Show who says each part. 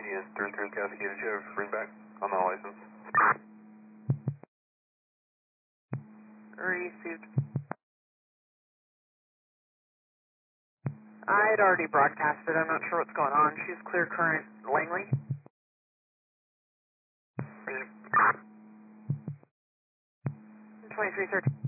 Speaker 1: Union 33 Cascade, did you have ring back on the license?
Speaker 2: Received. I had already broadcasted. I'm not sure what's going on. She's clear current Langley. 2313.